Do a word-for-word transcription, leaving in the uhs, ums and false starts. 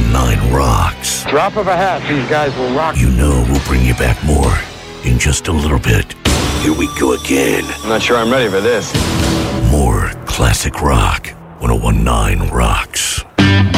nineteen rocks. Drop of a hat, these guys will rock. You know we'll bring you back more in just a little bit. Here we go again. I'm not sure I'm ready for this. More classic rock. ten nineteen Rocks.